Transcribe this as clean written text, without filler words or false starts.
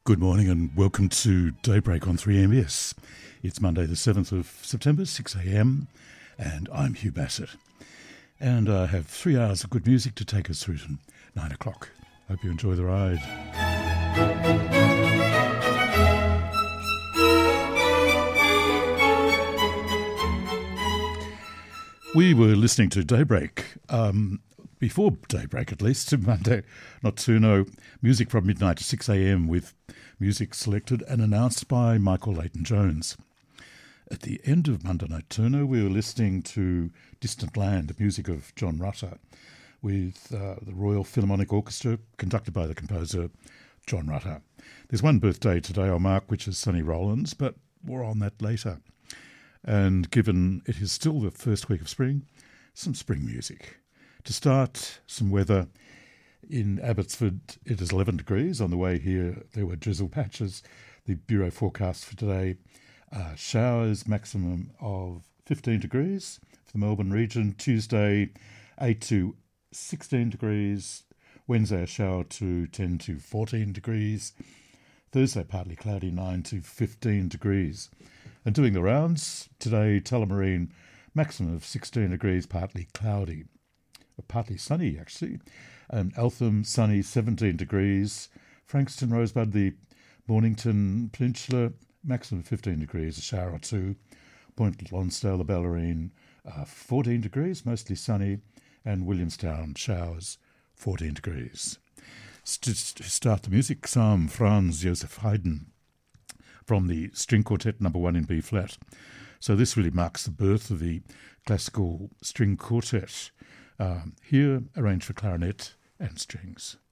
Good morning and welcome to Daybreak on 3MBS. It's Monday the 7th of September, 6am, and I'm Hugh Bassett. And I have 3 hours of good music to take us through to 9 o'clock. Hope you enjoy the ride. We were listening to Daybreak, before Daybreak at least, Monday, not to know, music from midnight to 6am with music selected and announced by Michael Leighton-Jones. At the end of Monday Night Turno, we were listening to Distant Land, music of John Rutter, with the Royal Philharmonic Orchestra, conducted by the composer John Rutter. There's one birthday today I'll mark, which is Sonny Rollins, but more on that later. And given it is still the first week of spring, some spring music. To start, some weather. In Abbotsford, it is 11 degrees. On the way here, there were drizzle patches. The Bureau forecast for today, showers, maximum of 15 degrees for the Melbourne region. Tuesday, 8 to 16 degrees. Wednesday, a shower to 10 to 14 degrees. Thursday, partly cloudy, 9 to 15 degrees. And doing the rounds, today, Tullamarine, maximum of 16 degrees, partly cloudy. Partly sunny, actually. Eltham, sunny, 17 degrees. Frankston, Rosebud, the Mornington Peninsula, maximum 15 degrees, a shower or two. Point Lonsdale, the Bellarine, 14 degrees, mostly sunny. And Williamstown, showers, 14 degrees. To start the music, Psalm Franz Joseph Haydn from the String Quartet No. 1 in B-flat. So this really marks the birth of the classical string quartet. Here, arranged for clarinet and strings.